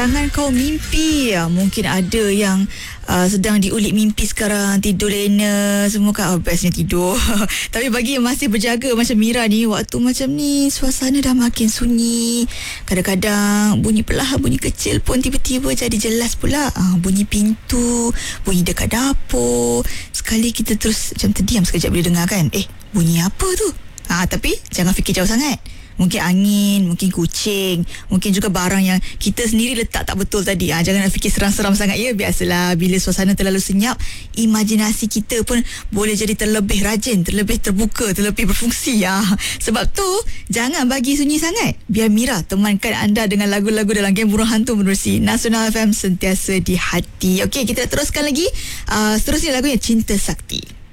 Jangan kau mimpi. Mungkin ada yang sedang diulik mimpi sekarang, tidur lena semua kan. Bestnya tidur. Tapi bagi yang masih berjaga macam Mira ni, waktu macam ni suasana dah makin sunyi. Kadang-kadang bunyi perlahan, bunyi kecil pun tiba-tiba jadi jelas pula. Bunyi pintu, bunyi dekat dapur. Sekali kita terus macam terdiam sekejap bila dengar kan, bunyi apa tu? Tapi jangan fikir jauh sangat. Mungkin angin, mungkin kucing, mungkin juga barang yang kita sendiri letak tak betul tadi. Jangan nak fikir seram-seram sangat ya. Biasalah, bila suasana terlalu senyap, imajinasi kita pun boleh jadi terlebih rajin, terlebih terbuka, terlebih berfungsi. Sebab tu jangan bagi sunyi sangat. Biar Mira temankan anda dengan lagu-lagu dalam game Burung Hantu menerusi Nasional FM, sentiasa di hati. Okey, kita teruskan lagi. Seterusnya lagunya Cinta Sakti.